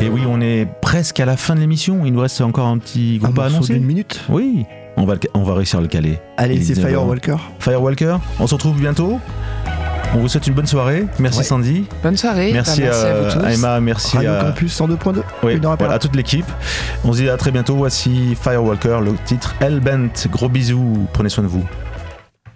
Et oui, on est presque à la fin de l'émission. Il nous reste encore un petit groupe à annoncer. D'une minute. Oui, on va réussir à le caler. Allez, c'est 19 heures. Firewalker. Firewalker, on se retrouve bientôt. On vous souhaite une bonne soirée. Merci Sandy. Bonne soirée. Merci, merci à vous tous. à Emma, merci Radio à Campus 102.2. oui, Une heure après. voilà, à toute l'équipe. On se dit à très bientôt. Voici Firewalker, le titre Hellbent. Gros bisous. Prenez soin de vous.